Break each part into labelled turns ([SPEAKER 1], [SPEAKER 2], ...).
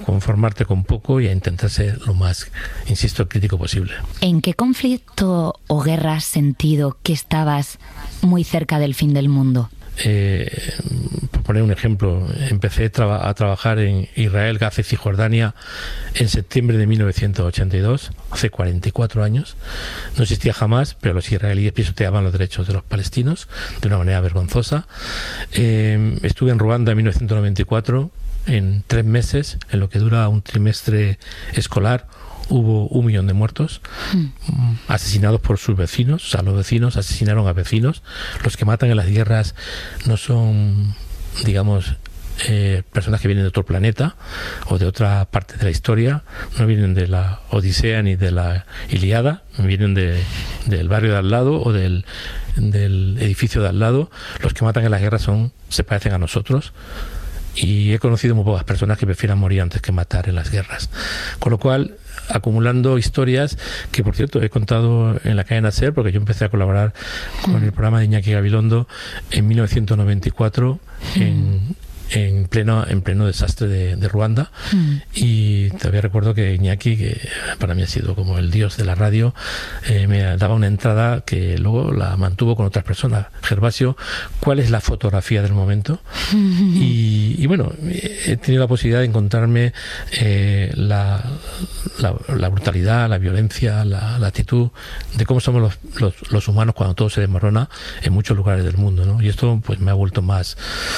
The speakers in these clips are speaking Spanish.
[SPEAKER 1] conformarte con poco y a intentar ser lo más, insisto, crítico posible.
[SPEAKER 2] ¿En qué conflicto o guerra has sentido que estabas muy cerca del fin del mundo?
[SPEAKER 1] Por poner un ejemplo, empecé a trabajar en Israel, Gaza y Cisjordania en septiembre de 1982, hace 44 años. No existía jamás, pero los israelíes pisoteaban los derechos de los palestinos de una manera vergonzosa. Estuve en Ruanda en 1994, en 3 meses, en lo que dura un trimestre escolar. Hubo 1 millón de muertos, asesinados por sus vecinos. O sea, los vecinos asesinaron a vecinos. Los que matan en las guerras no son, digamos, personas que vienen de otro planeta o de otra parte de la historia. No vienen de la Odisea ni de la Ilíada, vienen del barrio de al lado o del edificio de al lado. Los que matan en las guerras se parecen a nosotros. Y he conocido muy pocas personas que prefieran morir antes que matar en las guerras. Con lo cual, acumulando historias que, por cierto, he contado en la cadena SER, porque yo empecé a colaborar con el programa de Iñaki Gabilondo en 1994 en pleno desastre de Ruanda. Y todavía recuerdo que Iñaki, que para mí ha sido como el dios de la radio, me daba una entrada que luego la mantuvo con otras personas. Gervasio, ¿cuál es la fotografía del momento? Y bueno, he tenido la posibilidad de encontrarme la brutalidad, la violencia, la actitud de cómo somos los humanos cuando todo se desmorona en muchos lugares del mundo, ¿no? Y esto pues me ha vuelto más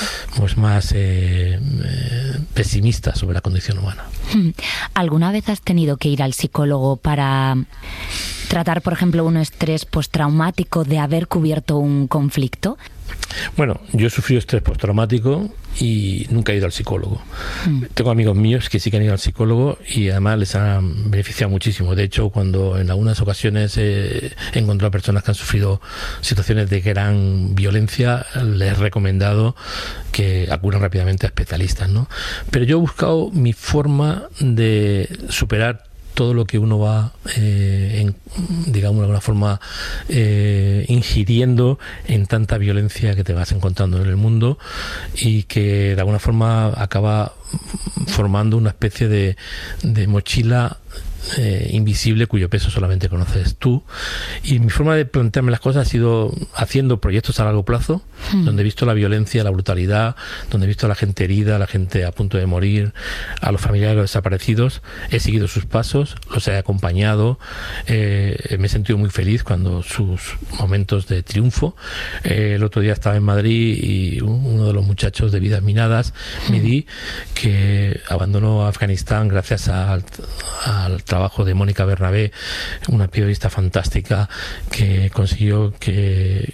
[SPEAKER 1] pesimista sobre la condición humana.
[SPEAKER 2] ¿Alguna vez has tenido que ir al psicólogo para tratar, por ejemplo, un estrés postraumático de haber cubierto un conflicto?
[SPEAKER 1] Bueno, yo he sufrido estrés postraumático y nunca he ido al psicólogo. Tengo amigos míos que sí que han ido al psicólogo y además les han beneficiado muchísimo. De hecho, cuando en algunas ocasiones he encontrado a personas que han sufrido situaciones de gran violencia, les he recomendado que acudan rápidamente a especialistas, ¿no? Pero yo he buscado mi forma de superar todo lo que uno va, digamos de alguna forma, ingiriendo en tanta violencia que te vas encontrando en el mundo y que de alguna forma acaba formando una especie de mochila invisible cuyo peso solamente conoces tú. Y mi forma de plantearme las cosas ha sido haciendo proyectos a largo plazo, donde he visto la violencia, la brutalidad, donde he visto a la gente herida, a la gente a punto de morir, a los familiares de los desaparecidos. He seguido sus pasos, los he acompañado, me he sentido muy feliz cuando sus momentos de triunfo. El otro día estaba en Madrid y uno de los muchachos de Vidas Minadas, Mehdi, que abandonó Afganistán gracias al trabajo de Mónica Bernabé, una periodista fantástica que consiguió que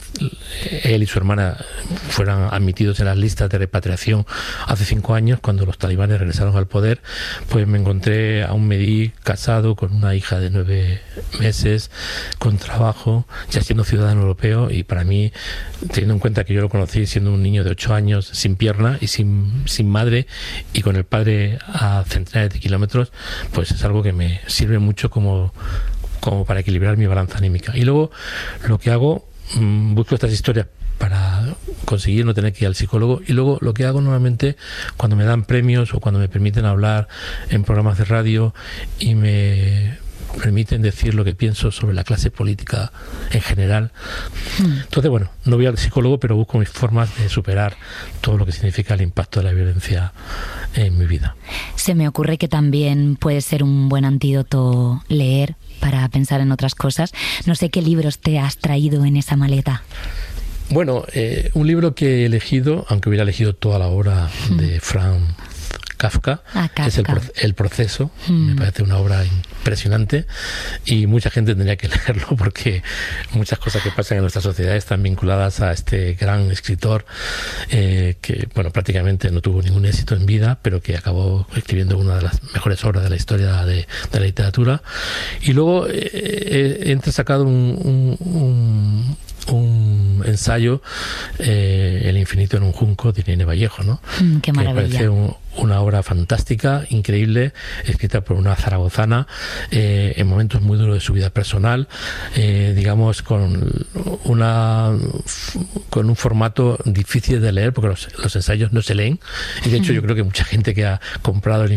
[SPEAKER 1] él y su hermana fueran admitidos en las listas de repatriación hace 5 años, cuando los talibanes regresaron al poder. Pues me encontré a un Mehdi casado con una hija de 9 meses, con trabajo, ya siendo ciudadano europeo, y para mí, teniendo en cuenta que yo lo conocí siendo un niño de 8 años, sin pierna y sin madre, y con el padre a centenares de kilómetros, pues es algo que me sirve mucho como para equilibrar mi balanza anímica. Y luego lo que hago, busco estas historias para conseguir no tener que ir al psicólogo, y luego lo que hago normalmente cuando me dan premios o cuando me permiten hablar en programas de radio y me permiten decir lo que pienso sobre la clase política en general. Entonces, bueno, no voy al psicólogo, pero busco mis formas de superar todo lo que significa el impacto de la violencia en mi vida.
[SPEAKER 2] Se me ocurre que también puede ser un buen antídoto leer para pensar en otras cosas. No sé qué libros te has traído en esa maleta.
[SPEAKER 1] Bueno, un libro que he elegido, aunque hubiera elegido toda la obra de Franz Kafka, que es el Proceso. Me parece una obra impresionante y mucha gente tendría que leerlo, porque muchas cosas que pasan en nuestra sociedad están vinculadas a este gran escritor que, bueno, prácticamente no tuvo ningún éxito en vida, pero que acabó escribiendo una de las mejores obras de la historia de la literatura. Y luego he entresacado un ensayo, El infinito en un junco, de Irene Vallejo, ¿no?
[SPEAKER 2] Qué maravilla.
[SPEAKER 1] Me parece una obra fantástica, increíble, escrita por una zaragozana, en momentos muy duros de su vida personal, digamos con un formato difícil de leer, porque los ensayos no se leen, y de hecho yo creo que mucha gente que ha comprado el